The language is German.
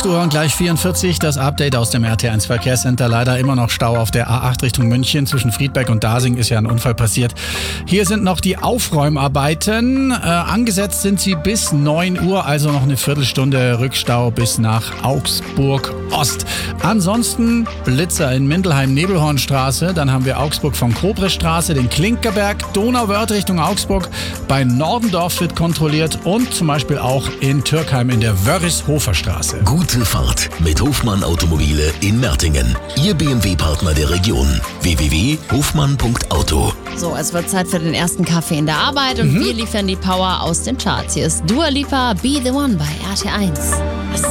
8 Uhr und gleich 44, das Update aus dem RT1 Verkehrscenter. Leider immer noch Stau auf der A8 Richtung München. Zwischen Friedberg und Dasing ist ja ein Unfall passiert. Hier sind noch die Aufräumarbeiten. Angesetzt sind sie bis 9 Uhr, also noch eine Viertelstunde Rückstau bis nach Augsburg Ost. Ansonsten Blitzer in Mindelheim-Nebelhornstraße. Dann haben wir Augsburg von Kobrestraße, den Klinkerberg, Donauwörth Richtung Augsburg. Bei Nordendorf wird kontrolliert und zum Beispiel auch in Türkheim in der Wörrishofer-Straße. Gute Fahrt mit Hofmann Automobile in Mertingen. Ihr BMW-Partner der Region. www.hofmann.auto. So, es wird Zeit für den ersten Kaffee in der Arbeit und wir liefern die Power aus den Charts. Hier ist Dua Lipa, Be The One bei RT1.